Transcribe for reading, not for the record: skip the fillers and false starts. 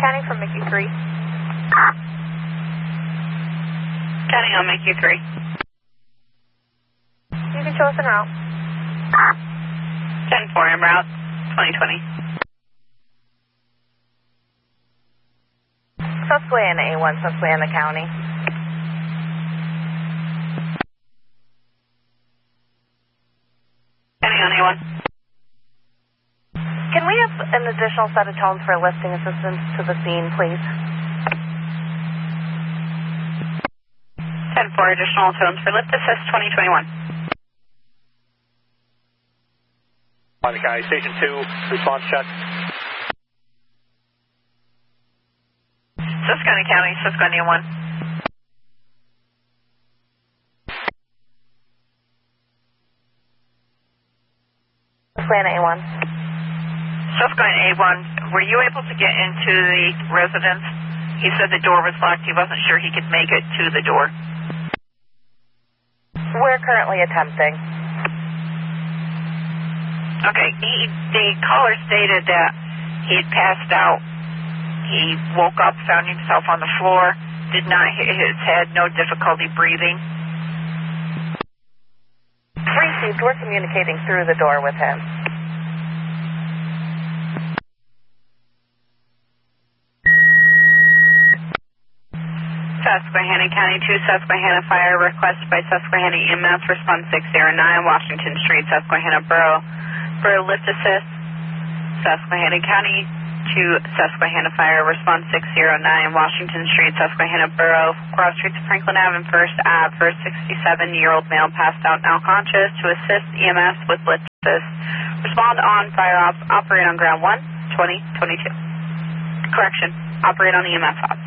County from Mickey 3. County on Mickey 3. You can show us en route. 10-4 en route, 2020. Susquehanna A1, Susquehanna County. County on A1. Can we have an additional set of tones for lifting assistance to the scene, please? 10-4 additional tones for lift assist 2021. County County, Station 2, response check. Susquehanna County, Susquehanna A1. Susquehanna A1. Susquehanna A1, were you able to get into the residence? He said the door was locked. He wasn't sure he could make it to the door. We're currently attempting. Okay, the caller stated that he had passed out. He woke up, found himself on the floor, did not hit his head, no difficulty breathing. Received, we're communicating through the door with him. Susquehanna County 2, Susquehanna Fire, requested by Susquehanna EMS, response 609, Washington Street, Susquehanna Borough, for lift assist. Susquehanna County 2, Susquehanna Fire, response 609, Washington Street, Susquehanna Borough, cross streets of Franklin Ave and First Ave, for a 67-year-old male passed out, now conscious, to assist EMS with lift assist. Respond on fire operate on ground 1, 2022. Correction, operate on the EMS op.